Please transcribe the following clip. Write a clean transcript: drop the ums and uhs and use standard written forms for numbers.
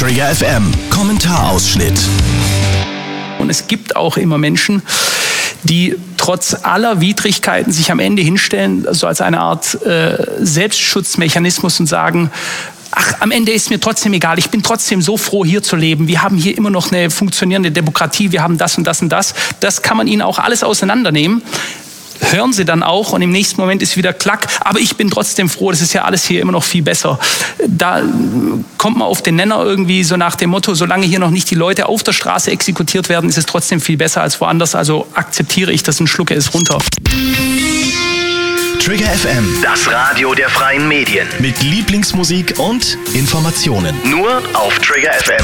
Trigger FM Kommentarausschnitt. Und es gibt auch immer Menschen, die trotz aller Widrigkeiten sich am Ende hinstellen, so als eine Art Selbstschutzmechanismus und sagen, ach, am Ende ist mir trotzdem egal, ich bin trotzdem so froh, hier zu leben. Wir haben hier immer noch eine funktionierende Demokratie, wir haben das und das und das. Das kann man ihnen auch alles auseinandernehmen. Hören sie dann auch und im nächsten Moment ist wieder klack, aber ich bin trotzdem froh, das ist ja alles hier immer noch viel besser. Da kommt man auf den Nenner irgendwie so nach dem Motto, solange hier noch nicht die Leute auf der Straße exekutiert werden, ist es trotzdem viel besser als woanders, also akzeptiere ich das und schlucke es runter. Trigger FM, Das Radio der freien Medien. mit Lieblingsmusik und Informationen. Nur auf Trigger FM.